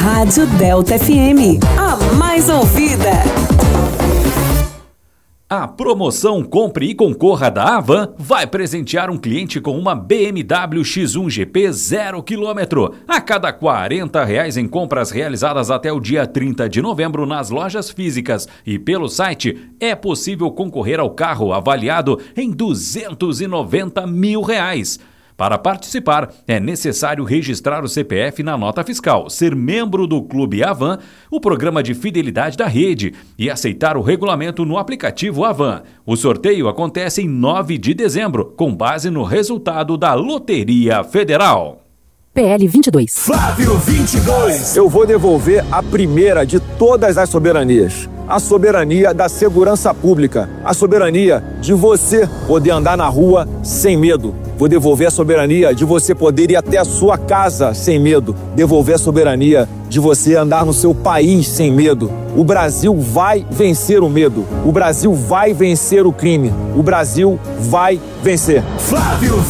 Rádio Delta FM, a mais ouvida. A promoção Compre e Concorra da Avan vai presentear um cliente com uma BMW X1 GP 0 km. A cada R$40 em compras realizadas até o dia 30 de novembro nas lojas físicas e pelo site, é possível concorrer ao carro avaliado em R$290 mil. Para participar, é necessário registrar o CPF na nota fiscal, ser membro do Clube Avan, o programa de fidelidade da rede e aceitar o regulamento no aplicativo Avan. O sorteio acontece em 9 de dezembro, com base no resultado da Loteria Federal. PL 22. Flávio 22. Eu vou devolver a primeira de todas as soberanias. A soberania da segurança pública. A soberania de você poder andar na rua sem medo. Vou devolver a soberania de você poder ir até a sua casa sem medo. Devolver a soberania de você andar no seu país sem medo. O Brasil vai vencer o medo. O Brasil vai vencer o crime. O Brasil vai vencer. Flávio